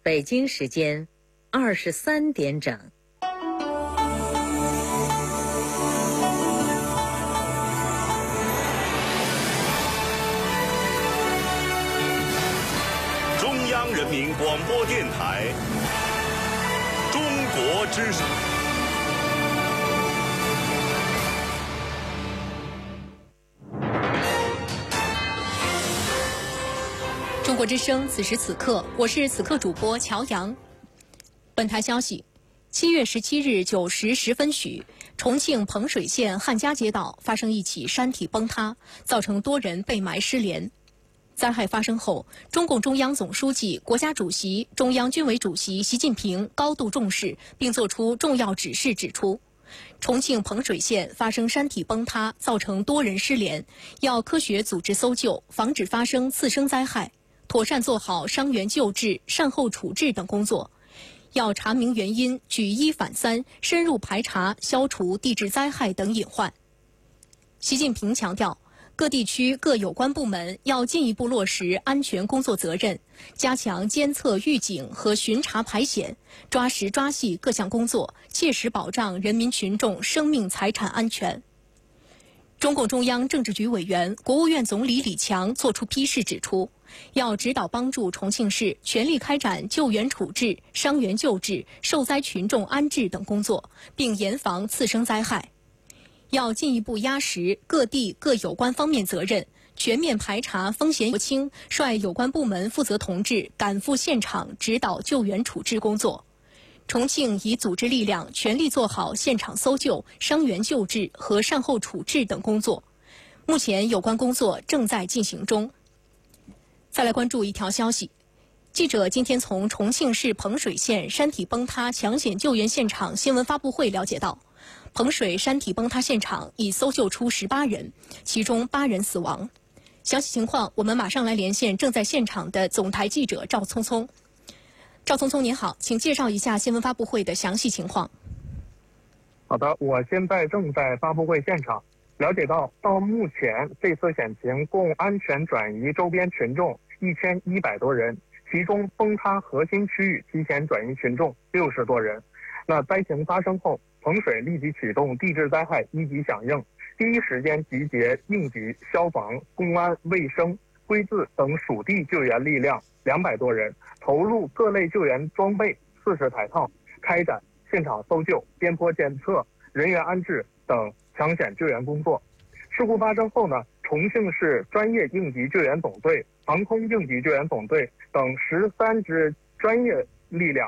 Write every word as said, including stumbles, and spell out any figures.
北京时间二十三点整。 中央人民广播电台中国之声。 中国之声，此时此刻，我是此刻主播乔阳。本台消息：七月十七日九时十分许，重庆彭水县汉家街道发生一起山体崩塌，造成多人被埋失联。灾害发生后，中共中央总书记、国家主席、中央军委主席习近平高度重视，并作出重要指示，指出，重庆彭水县发生山体崩塌，造成多人失联，要科学组织搜救，防止发生次生灾害，妥善做好伤员救治、善后处置等工作。要查明原因，举一反三，深入排查、消除地质灾害等隐患。习近平强调，各地区各有关部门要进一步落实安全工作责任，加强监测预警和巡查排险，抓实抓细各项工作，切实保障人民群众生命财产安全。中共中央政治局委员、国务院总理李强作出批示，指出，要指导帮助重庆市全力开展救援处置、伤员救治、受灾群众安置等工作，并严防次生灾害。要进一步压实各地各有关方面责任，全面排查风险。国清率有关部门负责同志赶赴现场指导救援处置工作。重庆已组织力量全力做好现场搜救、伤员救治和善后处置等工作，目前有关工作正在进行中。再来关注一条消息，记者今天从重庆市彭水县山体崩塌抢险救援现场新闻发布会了解到，彭水山体崩塌现场已搜救出十八人，其中八人死亡。详细情况，我们马上来连线正在现场的总台记者赵聪聪。赵聪聪您好，请介绍一下新闻发布会的详细情况。 好的，我现在正在发布会现场，了解到，到目前这次险情共安全转移周边群众一千一百多人，其中崩塌核心区域提前转移群众六十多人。那灾情发生后，彭水立即启动地质灾害一级响应，第一时间集结应急、消防、公安、卫生、归字等属地救援力量两百多人，投入各类救援装备四十台套，开展现场搜救、边坡检测、人员安置等抢险救援工作。事故发生后呢，重庆市专业应急救援总队、航空应急救援总队等十三支专业力量